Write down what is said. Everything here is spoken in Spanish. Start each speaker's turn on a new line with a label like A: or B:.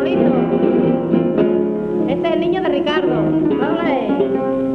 A: Manolito. Este es el niño de Ricardo. Dale.